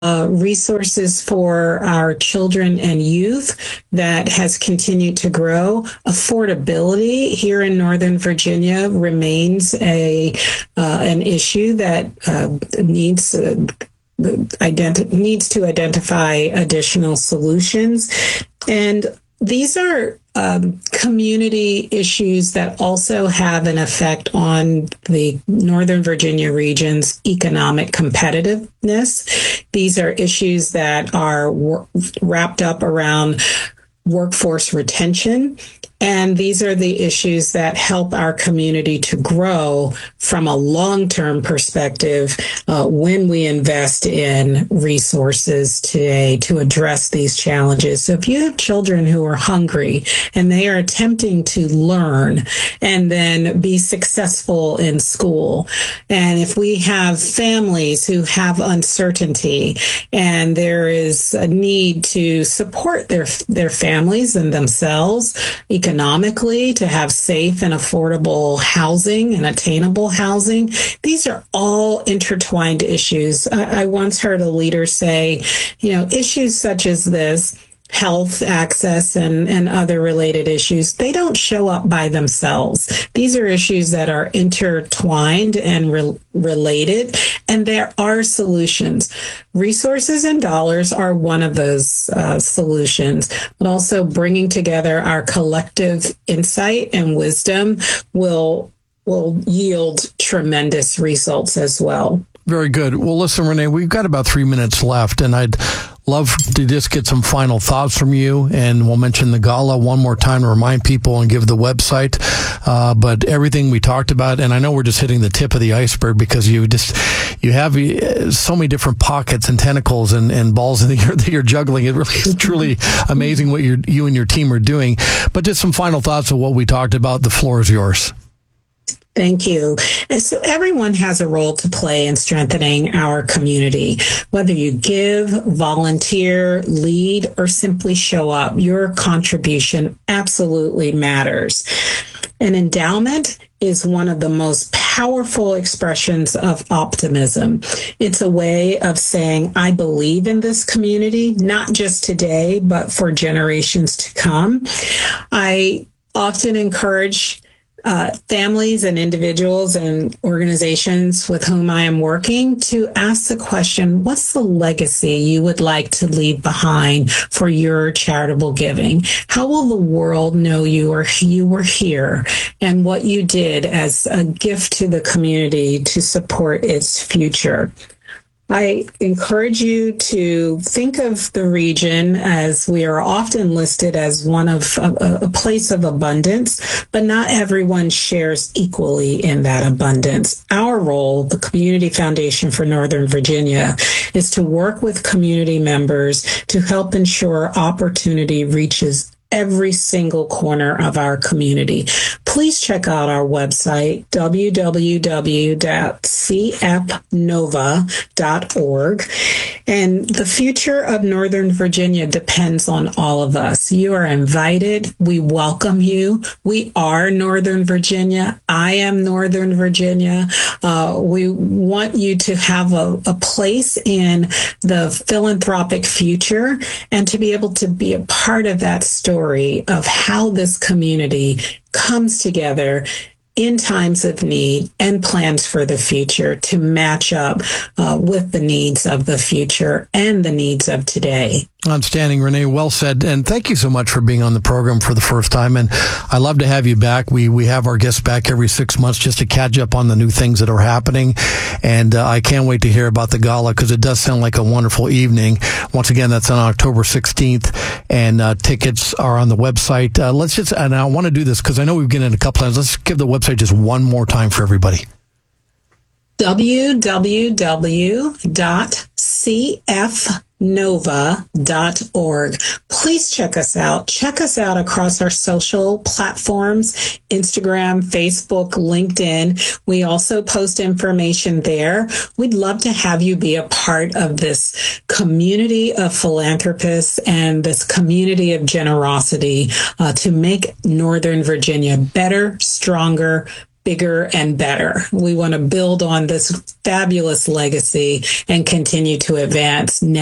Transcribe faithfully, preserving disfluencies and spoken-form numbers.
uh, resources for our children and youth that has continued to grow. Affordability here in Northern Virginia remains a uh, an issue that uh, needs uh, identi- needs to identify additional solutions. And these are um, community issues that also have an effect on the Northern Virginia region's economic competitiveness. These are issues that are wor- wrapped up around workforce retention. And these are the issues that help our community to grow from a long-term perspective uh, when we invest in resources today to address these challenges. So if you have children who are hungry and they are attempting to learn and then be successful in school, and if we have families who have uncertainty and there is a need to support their their families and themselves economically, economically, to have safe and affordable housing and attainable housing. These are all intertwined issues. I, I once heard a leader say, you know, issues such as this, health access and, and other related issues, they don't show up by themselves. These are issues that are intertwined and re- related, and there are solutions. Resources and dollars are one of those uh, solutions, but also bringing together our collective insight and wisdom will will yield tremendous results as well. Very good. Well, listen, Renee, we've got about three minutes left, and I'd love to just get some final thoughts from you, and we'll mention the gala one more time to remind people and give the website. Uh, but everything we talked about, and I know we're just hitting the tip of the iceberg because you just, you have so many different pockets and tentacles and, and balls that you're, that you're juggling. It really is truly amazing what you're, you and your team are doing. But just some final thoughts of what we talked about. The floor is yours. Thank you. And so everyone has a role to play in strengthening our community. Whether you give, volunteer, lead, or simply show up, your contribution absolutely matters. An endowment is one of the most powerful expressions of optimism. It's a way of saying, I believe in this community, not just today, but for generations to come. I often encourage Uh, families and individuals and organizations with whom I am working to ask the question, what's the legacy you would like to leave behind for your charitable giving? How will the world know you or you were here and what you did as a gift to the community to support its future? I encourage you to think of the region as we are often listed as one of a, a place of abundance, but not everyone shares equally in that abundance. Our role, the Community Foundation for Northern Virginia, is to work with community members to help ensure opportunity reaches every single corner of our community. Please check out our website, w w w dot c f nova dot org. And the future of Northern Virginia depends on all of us. You are invited. We welcome you. We are Northern Virginia. I am Northern Virginia. Uh, we want you to have a, a place in the philanthropic future and to be able to be a part of that story of how this community comes together in times of need and plans for the future to match up uh, with the needs of the future and the needs of today. Outstanding, Renee. Well said. And thank you so much for being on the program for the first time. And I love to have you back. We we have our guests back every six months just to catch up on the new things that are happening. And uh, I can't wait to hear about the gala because it does sound like a wonderful evening. Once again, that's on October sixteenth, and uh, tickets are on the website. Uh, let's just, and I want to do this because I know we've given it a couple times. Let's give the website just one more time for everybody. w w w dot c f nova dot org. Please check us out. Check us out across our social platforms, Instagram, Facebook, LinkedIn. We also post information there. We'd love to have you be a part of this community of philanthropists and this community of generosity uh, to make Northern Virginia better, stronger, bigger and better. We want to build on this fabulous legacy and continue to advance now.